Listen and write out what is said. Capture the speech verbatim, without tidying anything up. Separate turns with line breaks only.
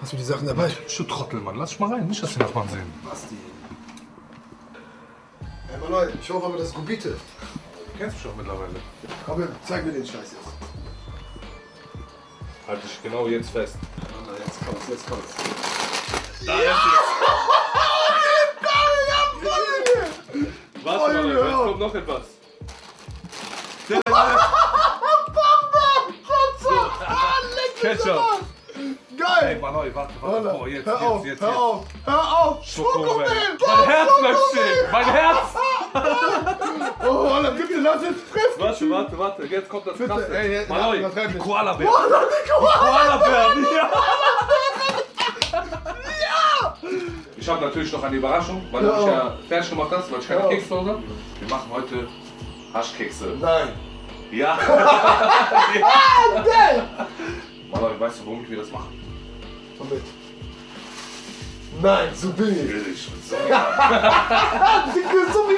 Hast du die Sachen dabei?
Du Trottel, Mann. Lass dich mal rein. Nicht, dass die Nachbarn sehen.
Basti. Ey, Maloi, ich hoffe aber, das ist Gubite.
Du kennst mich doch mittlerweile.
Komm, zeig mir den Scheiß jetzt.
Halt dich genau jetzt fest.
Na, jetzt kommt's, jetzt kommt's.
Da ist es. Warte mal, jetzt kommt noch etwas. Ketchup.
Geil!
Ey, Mann, warte, warte. Boah, jetzt,
hör
jetzt,
auf,
jetzt,
hör
jetzt.
auf, hör auf!
Schokomel.
Schokomel!
Mein Herz möchte stehen. Mein Herz.
Oh, Alter, bitte lass jetzt fressen!
Warte, warte, warte. Jetzt kommt das
Bitte,
Krasse.
ey, ey,
Maloi,
übertreib
die
nicht.
Koala-Bär.
Koala, die Koala!
Koala-Bären, ja. Ich habe natürlich noch eine Überraschung, weil du mich ja fertig gemacht hast, weil ich keine
Ja.
Kekse zu Hause habe. Wir machen heute Haschkekse.
Nein!
Ja.
Ah, geil!
Maloi, weißt du, womit wir das machen?
Womit? Nein, so billig!
Billig. So.
Dicke, so